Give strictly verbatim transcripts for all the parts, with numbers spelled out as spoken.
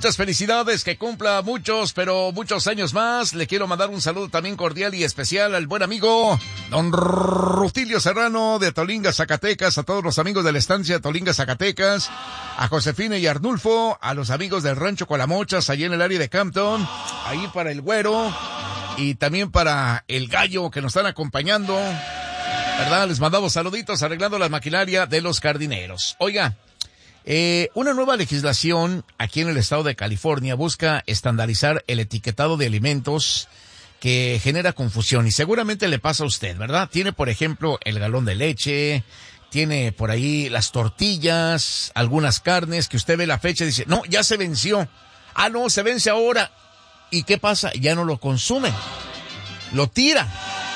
Muchas felicidades, que cumpla muchos, pero muchos años más. Le quiero mandar un saludo también cordial y especial al buen amigo don Rutilio Serrano de Tolinga, Zacatecas, a todos los amigos de la estancia Tolinga, Zacatecas, a Josefina y Arnulfo, a los amigos del Rancho Colamochas, allí en el área de Campton, ahí para el Güero, y también para el Gallo, que nos están acompañando, ¿verdad? Les mandamos saluditos arreglando la maquinaria de los jardineros. Oiga, Eh, una nueva legislación aquí en el estado de California busca estandarizar el etiquetado de alimentos que genera confusión y seguramente le pasa a usted, ¿verdad? Tiene, por ejemplo, el galón de leche, tiene por ahí las tortillas, algunas carnes que usted ve la fecha y dice, no, ya se venció. Ah, no, se vence ahora. ¿Y qué pasa? Ya no lo consume. Lo tira.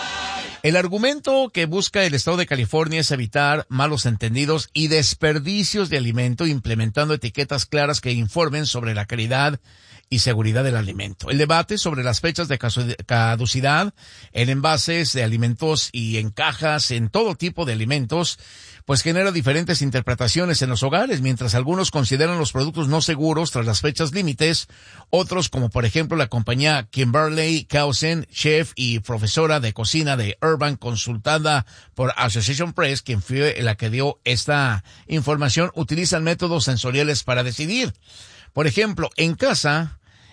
El argumento que busca el estado de California es evitar malos entendidos y desperdicios de alimento, implementando etiquetas claras que informen sobre la calidad y seguridad del alimento. El debate sobre las fechas de caducidad en envases de alimentos y en cajas, en todo tipo de alimentos, pues genera diferentes interpretaciones en los hogares, mientras algunos consideran los productos no seguros tras las fechas límites, otros como por ejemplo la compañía Kimberly Clausen, chef y profesora de cocina de Urban, consultada por Association Press, quien fue la que dio esta información, utilizan métodos sensoriales para decidir. Por ejemplo, en casa,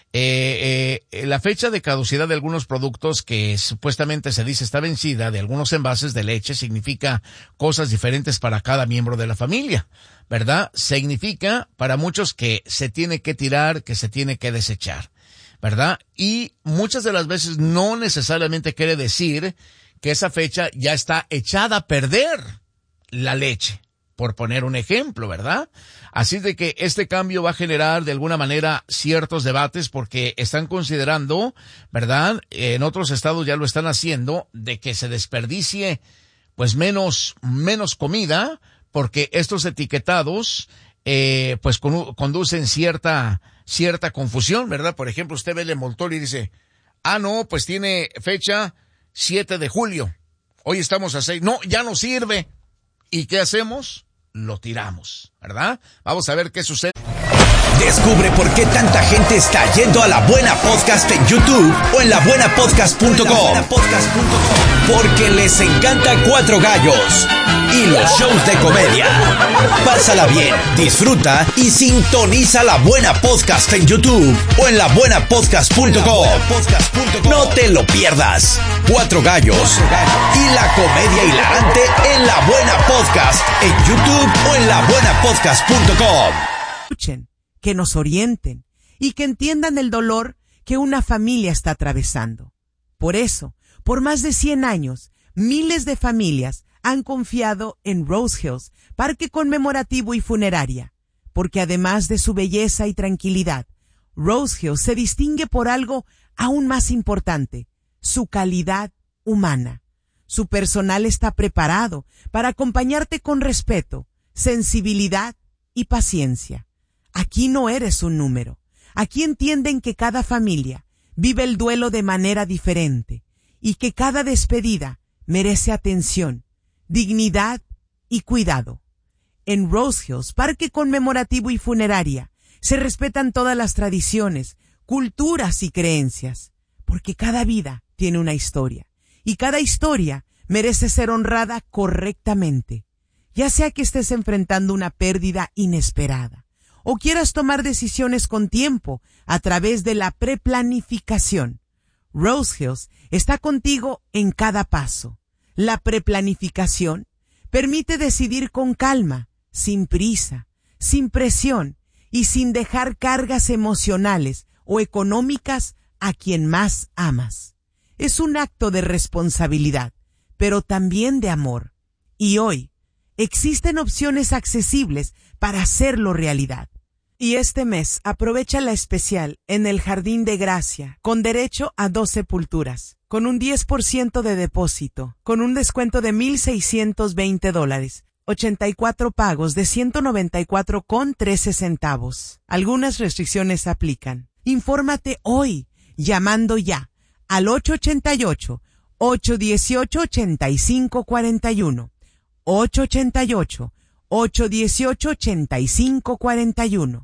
Eh, eh, la fecha de caducidad de algunos productos que supuestamente se dice está vencida, de algunos envases de leche, significa cosas diferentes para cada miembro de la familia, ¿verdad? Significa para muchos que se tiene que tirar, que se tiene que desechar, ¿verdad? Y muchas de las veces no necesariamente quiere decir que esa fecha ya está echada a perder la leche, por poner un ejemplo, ¿verdad? Así de que este cambio va a generar de alguna manera ciertos debates porque están considerando, ¿verdad? En otros estados ya lo están haciendo, de que se desperdicie pues menos, menos comida, porque estos etiquetados eh, pues con, conducen cierta, cierta confusión, ¿verdad? Por ejemplo, usted ve el envoltorio y dice, ah, no, pues tiene fecha siete de julio. Hoy estamos a seis. No, ya no sirve. ¿Y qué hacemos? Lo tiramos, ¿verdad? Vamos a ver qué sucede. Descubre por qué tanta gente está yendo a La Buena Podcast en YouTube o en la buena podcast punto com. Porque les encanta Cuatro Gallos y los shows de comedia. Pásala bien, disfruta y sintoniza La Buena Podcast en YouTube o en la buena podcast punto com. No te lo pierdas. Cuatro Gallos y la comedia hilarante en La Buena Podcast en YouTube o en la buena podcast punto com. Escuchen, que nos orienten y que entiendan el dolor que una familia está atravesando. Por eso, por más de cien años, miles de familias han confiado en Rose Hills, parque conmemorativo y funeraria, porque además de su belleza y tranquilidad, Rose Hills se distingue por algo aún más importante, su calidad humana. Su personal está preparado para acompañarte con respeto, sensibilidad y paciencia. Aquí no eres un número. Aquí entienden que cada familia vive el duelo de manera diferente y que cada despedida merece atención, dignidad y cuidado. En Rose Hills, parque conmemorativo y funeraria, se respetan todas las tradiciones, culturas y creencias, porque cada vida tiene una historia y cada historia merece ser honrada correctamente, ya sea que estés enfrentando una pérdida inesperada o quieras tomar decisiones con tiempo a través de la preplanificación. Rose Hills está contigo en cada paso. La preplanificación permite decidir con calma, sin prisa, sin presión y sin dejar cargas emocionales o económicas a quien más amas. Es un acto de responsabilidad, pero también de amor. Y hoy existen opciones accesibles para hacerlo realidad. Y este mes aprovecha la especial en el Jardín de Gracia, con derecho a dos sepulturas, con un diez por ciento de depósito, con un descuento de mil seiscientos veinte dólares, ochenta y cuatro pagos de ciento noventa y cuatro con trece centavos. Algunas restricciones aplican. Infórmate hoy, llamando ya al ocho ocho ocho, ocho uno ocho, ocho cinco cuatro uno, ocho ocho ocho, ocho uno ocho, ocho cinco cuatro uno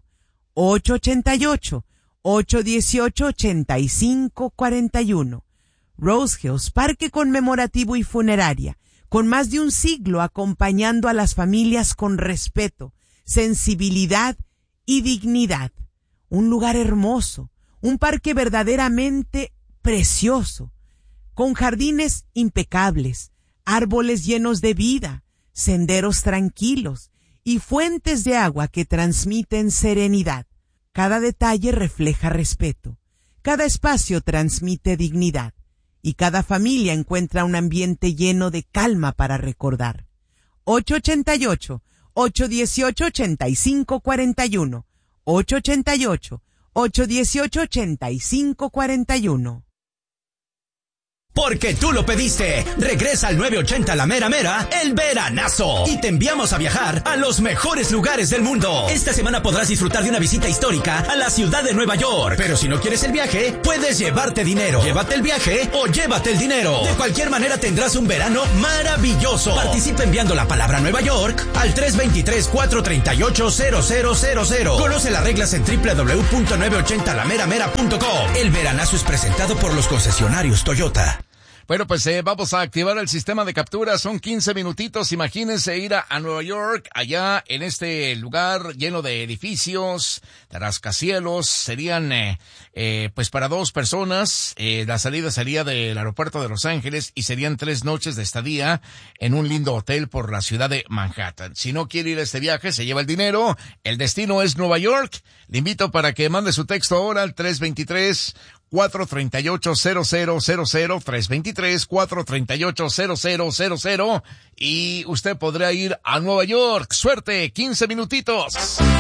ocho ocho ocho, ocho uno ocho, ocho cinco cuatro uno. Rose Hills, parque conmemorativo y funeraria, con más de un siglo acompañando a las familias con respeto, sensibilidad y dignidad. Un lugar hermoso, un parque verdaderamente precioso, con jardines impecables, árboles llenos de vida, senderos tranquilos y fuentes de agua que transmiten serenidad. Cada detalle refleja respeto, cada espacio transmite dignidad y cada familia encuentra un ambiente lleno de calma para recordar. ocho ocho ocho, ocho uno ocho, ocho cinco cuatro uno, ocho ocho ocho, ocho uno ocho, ocho cinco cuatro uno. Porque tú lo pediste. Regresa al nueve ochenta La Mera Mera, el veranazo. Y te enviamos a viajar a los mejores lugares del mundo. Esta semana podrás disfrutar de una visita histórica a la ciudad de Nueva York. Pero si no quieres el viaje, puedes llevarte dinero. Llévate el viaje o llévate el dinero. De cualquier manera tendrás un verano maravilloso. Participa enviando la palabra Nueva York al tres dos tres, cuatro tres ocho, cero cero cero cero. Conoce las reglas en doble u doble u doble u punto nueve ochenta la mera mera punto com. El veranazo es presentado por los concesionarios Toyota. Bueno, pues eh, vamos a activar el sistema de captura. Son quince minutitos. Imagínense ir a, a Nueva York, allá en este lugar lleno de edificios, de rascacielos. Serían, eh, eh, pues para dos personas. Eh, la salida sería del aeropuerto de Los Ángeles y serían tres noches de estadía en un lindo hotel por la ciudad de Manhattan. Si no quiere ir a este viaje, se lleva el dinero. El destino es Nueva York. Le invito para que mande su texto ahora al tres dos tres, cuatro tres ocho, cero cero cero cero, tres dos tres, cuatro tres ocho, cero cero cero cero y usted podrá ir a Nueva York. ¡Suerte! quince minutitos.